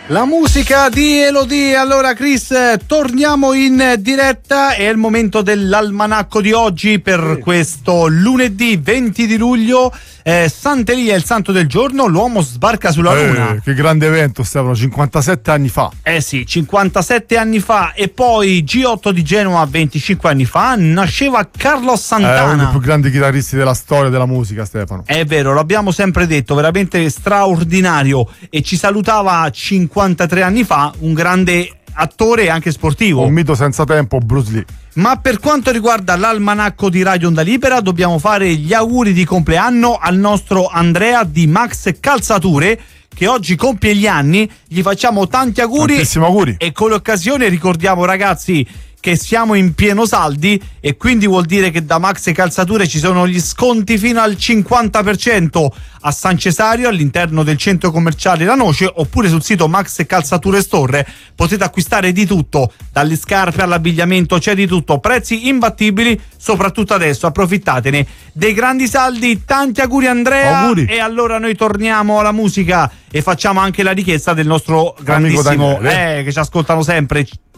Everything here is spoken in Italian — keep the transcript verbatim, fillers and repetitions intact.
La musica di Elodie. Allora Chris, torniamo in diretta, è il momento dell'almanacco di oggi per questo lunedì venti di luglio. eh, Sant'Elia è il santo del giorno, l'uomo sbarca sulla eh, luna. Che grande evento, Stefano, cinquantasette anni fa. Eh sì, cinquantasette anni fa. E poi G otto di Genova venticinque anni fa nasceva Carlos Santana. È uno dei più grandi chitarristi della storia della musica, Stefano. È vero, l'abbiamo sempre detto, veramente straordinario, e ci salutava cinquantatré anni fa, un grande attore e anche sportivo. Un mito senza tempo, Bruce Lee. Ma per quanto riguarda l'almanacco di Radio Onda Libera, dobbiamo fare gli auguri di compleanno al nostro Andrea di Max Calzature, che oggi compie gli anni. Gli facciamo tanti auguri. Tantissimi auguri. E con l'occasione ricordiamo, ragazzi, che siamo in pieno saldi, e quindi vuol dire che da Max Calzature ci sono gli sconti fino al cinquanta per cento a San Cesario, all'interno del centro commerciale La Noce, oppure sul sito Max Calzature Store potete acquistare di tutto, dalle scarpe all'abbigliamento, c'è di tutto, prezzi imbattibili, soprattutto adesso, approfittatene dei grandi saldi. Tanti auguri Andrea. Auguri. E allora noi torniamo alla musica e facciamo anche la richiesta del nostro grandissimo, eh, che ci ascoltano sempre,